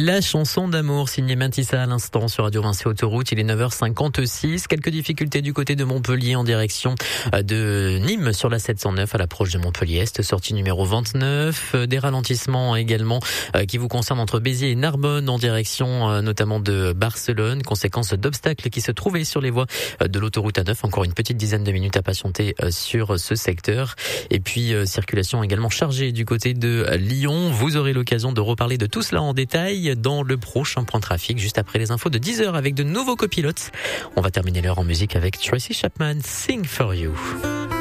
La chanson d'amour signée Matissa à l'instant sur Radio Vinci Autoroute. Il est 9h56. Quelques difficultés du côté de Montpellier en direction de Nîmes sur la 709 à l'approche de Montpellier-Est, sortie numéro 29. Des ralentissements également qui vous concernent entre Béziers et Narbonne en direction notamment de Barcelone. Conséquence d'obstacles qui se trouvaient sur les voies de l'autoroute A9. Encore une petite dizaine de minutes à patienter sur ce secteur. Et puis circulation également chargée du côté de Lyon. Vous aurez l'occasion de reparler de tout cela en détail dans le prochain point trafic, juste après les infos de 10h avec de nouveaux copilotes. On va terminer l'heure en musique avec Tracy Chapman, Sing for You.